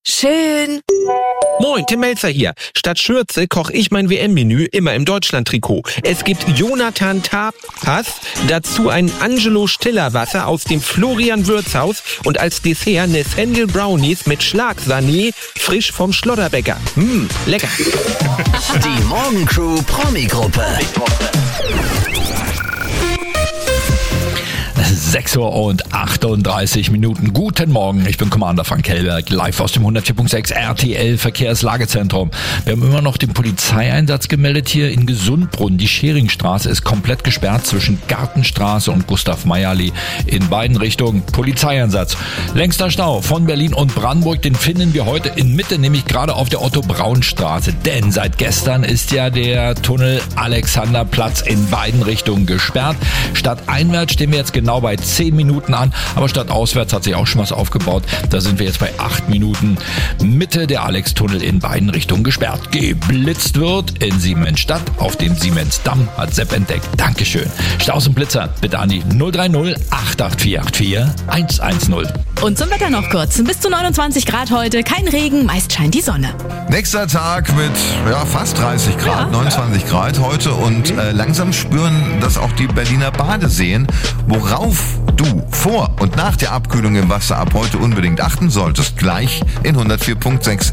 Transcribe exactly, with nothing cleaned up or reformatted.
Schön. Moin, Tim Melzer hier. Statt Schürze koche ich mein W M-Menü immer im Deutschland-Trikot. Es gibt Jonathan Tapas, dazu ein Angelo Stillerwasser aus dem Florian Würzhaus und als Dessert eine Sandel Brownies mit Schlagsahne, frisch vom Schlotterbäcker. Mmh, lecker. Die Morgencrew Promi-Gruppe. sechs Uhr und achtunddreißig Minuten. Guten Morgen, ich bin Commander Frank Hellberg, live aus dem hundertvier Punkt sechs R T L Verkehrslagezentrum. Wir haben immer noch den Polizeieinsatz gemeldet hier in Gesundbrunn. Die Scheringstraße ist komplett gesperrt zwischen Gartenstraße und Gustav-Meyer-Allee in beiden Richtungen. Polizeieinsatz. Längster Stau von Berlin und Brandenburg, den finden wir heute in Mitte, nämlich gerade auf der Otto-Braun-Straße. Denn seit gestern ist ja der Tunnel Alexanderplatz in beiden Richtungen gesperrt. Stadteinwärts stehen wir jetzt genau bei zehn Minuten an, aber stadtauswärts hat sich auch schon was aufgebaut. Da sind wir jetzt bei acht Minuten. Mitte der Alex-Tunnel in beiden Richtungen gesperrt. Geblitzt wird in Siemensstadt auf dem Siemensdamm, hat Sepp entdeckt. Dankeschön. Staus und Blitzer bitte an die null drei null acht acht vier acht vier eins eins null. Und zum Wetter noch kurz. Bis zu neunundzwanzig Grad heute, kein Regen, meist scheint die Sonne. Nächster Tag mit ja, fast dreißig Grad, ja. neunundzwanzig Grad heute und äh, langsam spüren das auch die Berliner Badeseen, worauf du vor und nach der Abkühlung im Wasser ab heute unbedingt achten solltest. Gleich in hundertvier Punkt sechs